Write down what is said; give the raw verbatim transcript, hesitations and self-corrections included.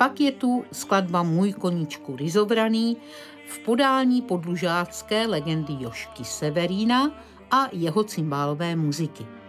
Pak je tu skladba Můj koníčku ryzobraný v podání podlužácké legendy Jožky Severína a jeho cymbálové muziky.